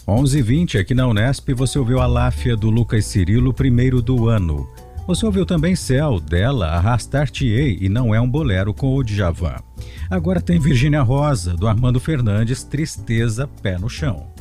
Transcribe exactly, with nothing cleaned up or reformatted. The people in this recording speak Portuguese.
onze e vinte aqui na Unesp, você ouviu a Láfia do Lucas Cirilo, primeiro do ano. Você ouviu também Céu, dela, Arrastar-te-ei, e não é um bolero com o Djavan. Agora tem Virgínia Rosa, do Armando Fernandes, Tristeza, Pé no Chão.